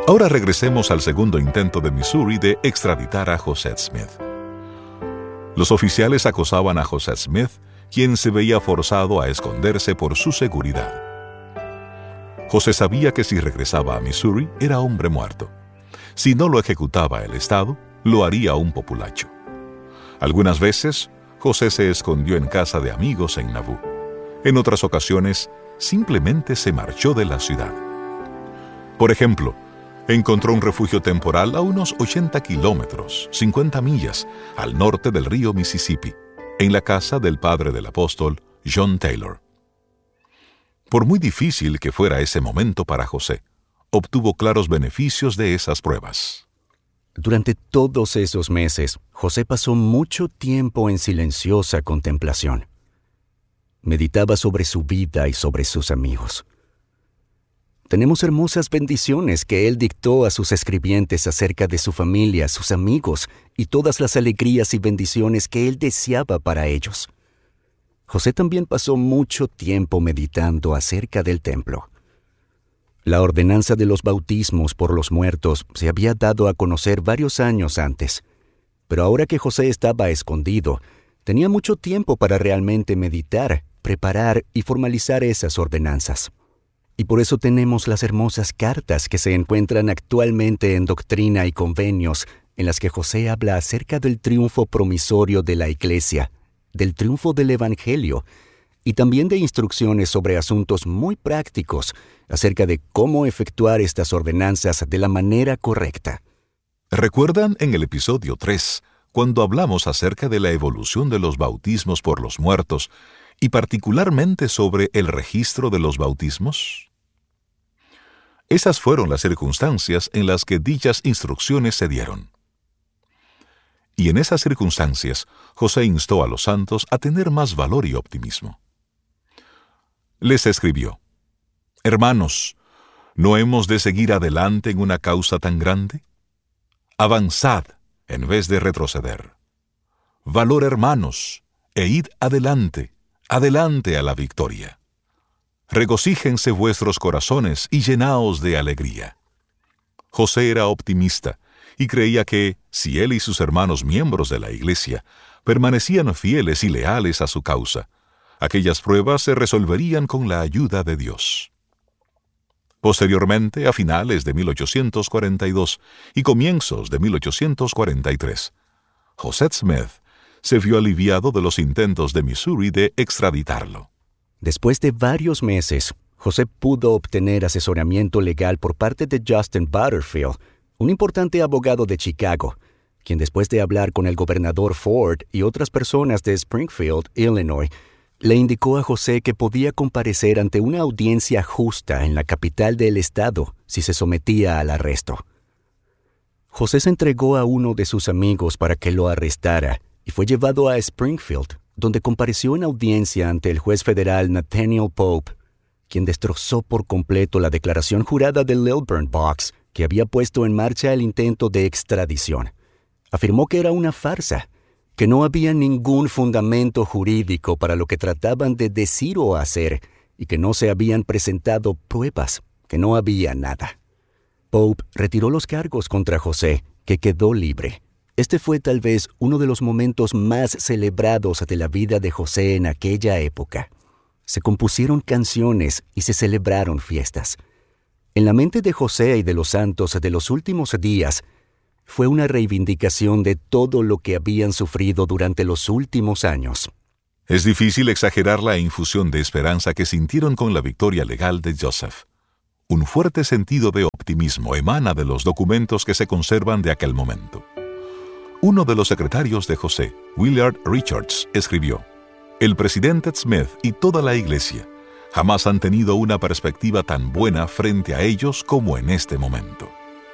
Ahora regresemos al segundo intento de Missouri de extraditar a José Smith. Los oficiales acosaban a José Smith, quien se veía forzado a esconderse por su seguridad. José sabía que si regresaba a Missouri era hombre muerto. Si no lo ejecutaba el Estado, lo haría un populacho. Algunas veces, José se escondió en casa de amigos en Nauvoo. En otras ocasiones, simplemente se marchó de la ciudad. Por ejemplo, encontró un refugio temporal a unos 80 kilómetros, 50 millas, al norte del río Mississippi, en la casa del padre del apóstol, John Taylor. Por muy difícil que fuera ese momento para José, obtuvo claros beneficios de esas pruebas. Durante todos esos meses, José pasó mucho tiempo en silenciosa contemplación. Meditaba sobre su vida y sobre sus amigos. Tenemos hermosas bendiciones que él dictó a sus escribientes acerca de su familia, sus amigos y todas las alegrías y bendiciones que él deseaba para ellos. José también pasó mucho tiempo meditando acerca del templo. La ordenanza de los bautismos por los muertos se había dado a conocer varios años antes, pero ahora que José estaba escondido, tenía mucho tiempo para realmente meditar, preparar y formalizar esas ordenanzas. Y por eso tenemos las hermosas cartas que se encuentran actualmente en Doctrina y Convenios, en las que José habla acerca del triunfo promisorio de la Iglesia, del triunfo del Evangelio, y también de instrucciones sobre asuntos muy prácticos acerca de cómo efectuar estas ordenanzas de la manera correcta. ¿Recuerdan en el episodio 3, cuando hablamos acerca de la evolución de los bautismos por los muertos, y particularmente sobre el registro de los bautismos? Esas fueron las circunstancias en las que dichas instrucciones se dieron. Y en esas circunstancias, José instó a los santos a tener más valor y optimismo. Les escribió: «Hermanos, ¿no hemos de seguir adelante en una causa tan grande? Avanzad en vez de retroceder. Valor, hermanos, e id adelante, adelante a la victoria. Regocíjense vuestros corazones y llenaos de alegría». José era optimista y creía que, si él y sus hermanos miembros de la Iglesia permanecían fieles y leales a su causa, aquellas pruebas se resolverían con la ayuda de Dios. Posteriormente, a finales de 1842 y comienzos de 1843, José Smith se vio aliviado de los intentos de Missouri de extraditarlo. Después de varios meses, José pudo obtener asesoramiento legal por parte de Justin Butterfield, un importante abogado de Chicago, quien después de hablar con el gobernador Ford y otras personas de Springfield, Illinois, le indicó a José que podía comparecer ante una audiencia justa en la capital del estado si se sometía al arresto. José se entregó a uno de sus amigos para que lo arrestara y fue llevado a Springfield, donde compareció en audiencia ante el juez federal Nathaniel Pope, quien destrozó por completo la declaración jurada de Lilburn Boggs, que había puesto en marcha el intento de extradición. Afirmó que era una farsa, que no había ningún fundamento jurídico para lo que trataban de decir o hacer y que no se habían presentado pruebas, que no había nada. Pope retiró los cargos contra José, que quedó libre. Este fue tal vez uno de los momentos más celebrados de la vida de José en aquella época. Se compusieron canciones y se celebraron fiestas. En la mente de José y de los santos de los últimos días, fue una reivindicación de todo lo que habían sufrido durante los últimos años. Es difícil exagerar la infusión de esperanza que sintieron con la victoria legal de Joseph. Un fuerte sentido de optimismo emana de los documentos que se conservan de aquel momento. Uno de los secretarios de José, Willard Richards, escribió: «El presidente Smith y toda la Iglesia jamás han tenido una perspectiva tan buena frente a ellos como en este momento».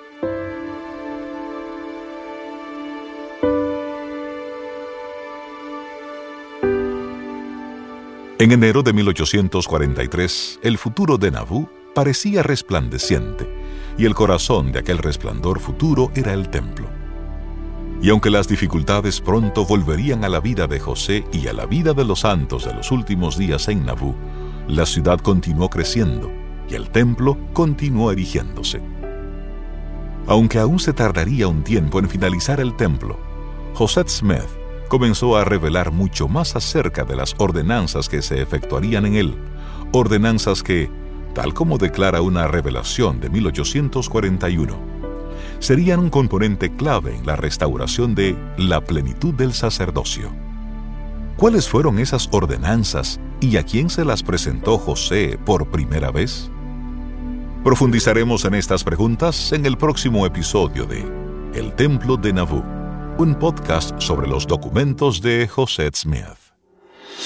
En enero de 1843, el futuro de Nauvoo parecía resplandeciente, y el corazón de aquel resplandor futuro era el templo. Y aunque las dificultades pronto volverían a la vida de José y a la vida de los santos de los últimos días en Nauvoo, la ciudad continuó creciendo y el templo continuó erigiéndose. Aunque aún se tardaría un tiempo en finalizar el templo, José Smith comenzó a revelar mucho más acerca de las ordenanzas que se efectuarían en él, ordenanzas que, tal como declara una revelación de 1841, serían un componente clave en la restauración de la plenitud del sacerdocio. ¿Cuáles fueron esas ordenanzas y a quién se las presentó José por primera vez? Profundizaremos en estas preguntas en el próximo episodio de El Templo de Nauvoo, un podcast sobre los documentos de José Smith.